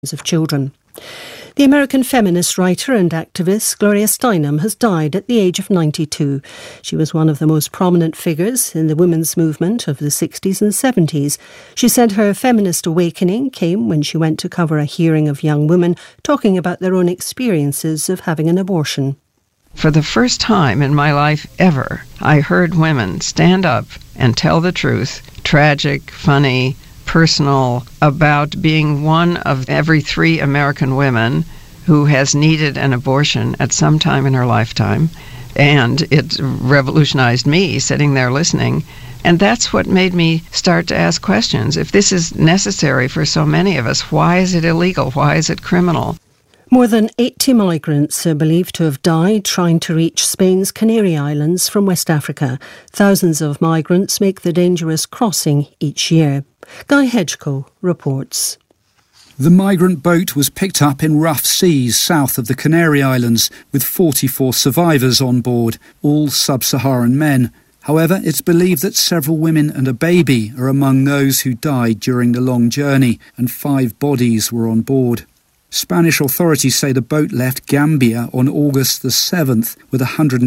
of children. The American feminist writer and activist Gloria Steinem has died at the age of 92. She was one of the most prominent figures in the women's movement of the 60s and 70s. She said her feminist awakening came when she went to cover a hearing of young women talking about their own experiences of having an abortion. For the first time in my life ever, I heard women stand up and tell the truth, tragic, funny, personal, about being one of every 3 American women who has needed an abortion at some time in her lifetime. And it revolutionized me sitting there listening. And that's what made me start to ask questions. If this is necessary for so many of us, why is it illegal? Why is it criminal? More than 80 migrants are believed to have died trying to reach Spain's Canary Islands from West Africa. Thousands of migrants make the dangerous crossing each year. Guy Hedgecoe reports. The migrant boat was picked up in rough seas south of the Canary Islands with 44 survivors on board, all sub-Saharan men. However, it's believed that several women and a baby are among those who died during the long journey, and 5 bodies were on board. Spanish authorities say the boat left Gambia on August the 7th with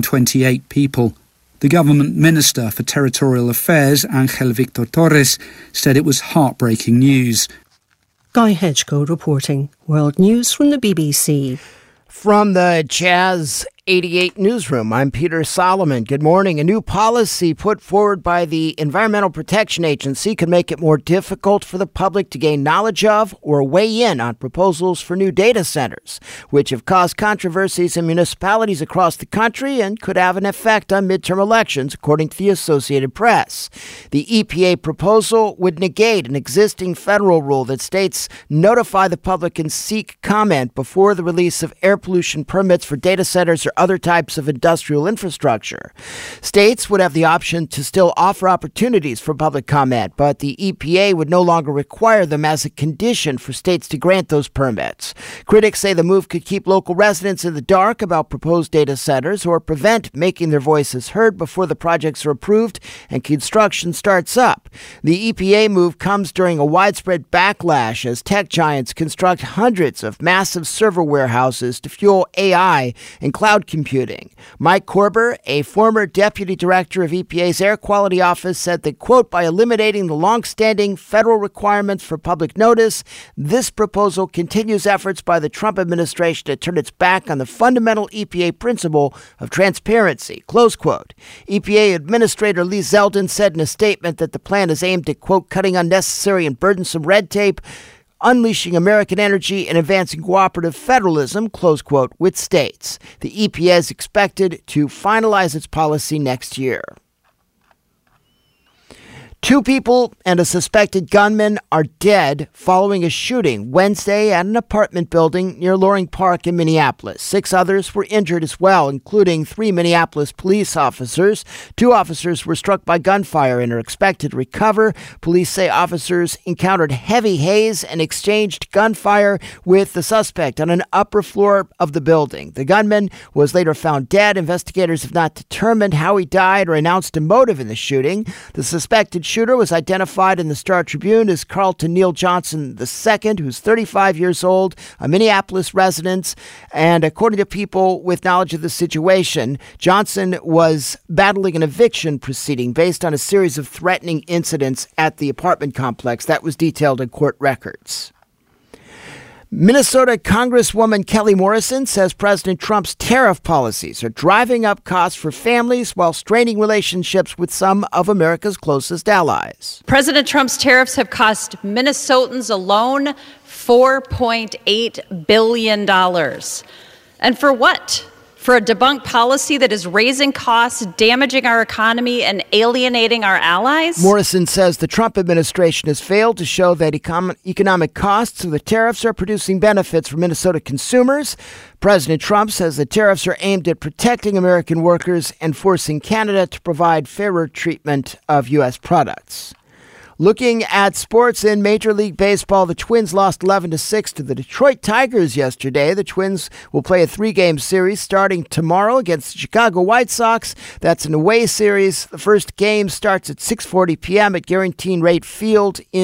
128 people. The government minister for territorial affairs, Angel Victor Torres, said it was heartbreaking news. Guy Hedgecoe reporting. World News from the BBC. From the Chaz 88 newsroom, I'm Peter Solomon. Good morning. A new policy put forward by the Environmental Protection Agency could make it more difficult for the public to gain knowledge of or weigh in on proposals for new data centers, which have caused controversies in municipalities across the country and could have an effect on midterm elections, according to the Associated Press. The EPA proposal would negate an existing federal rule that states notify the public and seek comment before the release of air pollution permits for data centers or other types of industrial infrastructure. States would have the option to still offer opportunities for public comment, but the EPA would no longer require them as a condition for states to grant those permits. Critics say the move could keep local residents in the dark about proposed data centers or prevent making their voices heard before the projects are approved and construction starts up. The EPA move comes during a widespread backlash as tech giants construct hundreds of massive server warehouses to fuel AI and cloud computing. Mike Korber, a former deputy director of EPA's Air Quality Office, said that, quote, by eliminating the long-standing federal requirements for public notice, this proposal continues efforts by the Trump administration to turn its back on the fundamental EPA principle of transparency, close quote. EPA Administrator Lee Zeldin said in a statement that the plan is aimed at, quote, cutting unnecessary and burdensome red tape, unleashing American energy and advancing cooperative federalism, close quote, with states. The EPA is expected to finalize its policy next year. 2 people and a suspected gunman are dead following a shooting Wednesday at an apartment building near Loring Park in Minneapolis. 6 others were injured as well, including 3 Minneapolis police officers. 2 officers were struck by gunfire and are expected to recover. Police say officers encountered heavy haze and exchanged gunfire with the suspect on an upper floor of the building. The gunman was later found dead. Investigators have not determined how he died or announced a motive in the shooting. The suspected shooter was identified in the Star Tribune as Carlton Neal Johnson II, who's 35 years old, a Minneapolis resident. And according to people with knowledge of the situation, Johnson was battling an eviction proceeding based on a series of threatening incidents at the apartment complex. That was detailed in court records. Minnesota Congresswoman Kelly Morrison says President Trump's tariff policies are driving up costs for families while straining relationships with some of America's closest allies. President Trump's tariffs have cost Minnesotans alone $4.8 billion. And for what? For a debunked policy that is raising costs, damaging our economy, and alienating our allies? Morrison says the Trump administration has failed to show that economic costs of the tariffs are producing benefits for Minnesota consumers. President Trump says the tariffs are aimed at protecting American workers and forcing Canada to provide fairer treatment of U.S. products. Looking at sports in Major League Baseball, the Twins lost 11-6 to the Detroit Tigers yesterday. The Twins will play a 3-game series starting tomorrow against the Chicago White Sox. That's an away series. The first game starts at 6:40 p.m. at Guaranteed Rate Field in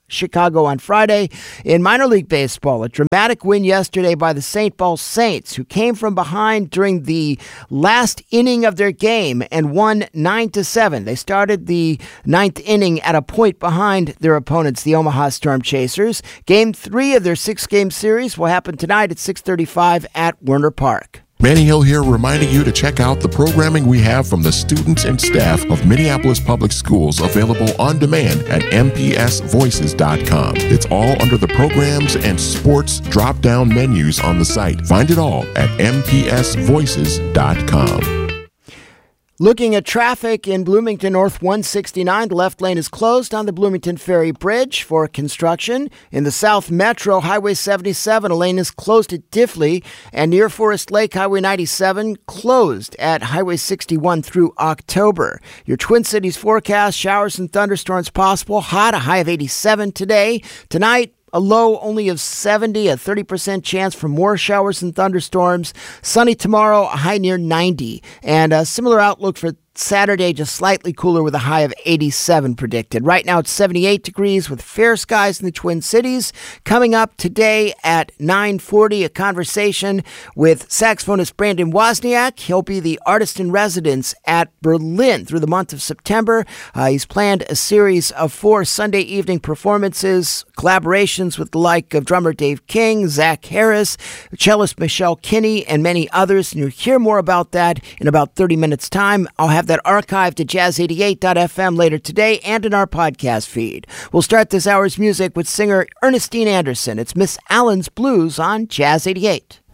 Chicago on Friday. In minor league baseball, a dramatic win yesterday by the St. Paul Saints, who came from behind during the last inning of their game and won 9-7. They started the ninth inning at a point behind their opponents, the Omaha Storm Chasers. Game 3 of their 6-game series will happen tonight at 6:35 at Werner Park. Manny Hill here, reminding you to check out the programming we have from the students and staff of Minneapolis Public Schools, available on demand at mpsvoices.com. It's all under the programs and sports drop-down menus on the site. Find it all at mpsvoices.com. Looking at traffic in Bloomington North 169, the left lane is closed on the Bloomington Ferry Bridge for construction. In the South Metro, Highway 77, a lane is closed at Diffley, and near Forest Lake, Highway 97 closed at Highway 61 through October. Your Twin Cities forecast: showers and thunderstorms possible. Hot, a high of 87 today. Tonight, a low only of 70, a 30% chance for more showers and thunderstorms. Sunny tomorrow, a high near 90. And a similar outlook for Saturday, just slightly cooler with a high of 87 predicted. Right now it's 78 degrees with fair skies in the Twin Cities. Coming up today at 9:40, a conversation with saxophonist Brandon Wozniak. He'll be the artist in residence at Berlin through the month of September. He's planned a series of 4 Sunday evening performances, collaborations with the like of drummer Dave King, Zach Harris, cellist Michelle Kinney, and many others. And you'll hear more about that in about 30 minutes' time. I'll have that archived at jazz88.fm later today and in our podcast feed. We'll start this hour's music with singer Ernestine Anderson. It's Miss Allen's Blues on Jazz 88.